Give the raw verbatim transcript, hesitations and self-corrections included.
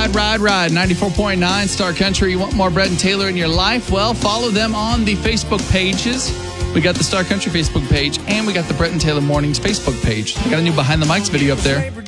Ride, ride, ride. ninety-four point nine Star Country. You want more Brett and Taylor in your life? Well, follow them on the Facebook pages. We got the Star Country Facebook page, and we got the Brett and Taylor Mornings Facebook page. We got a new Behind the Mics video up there.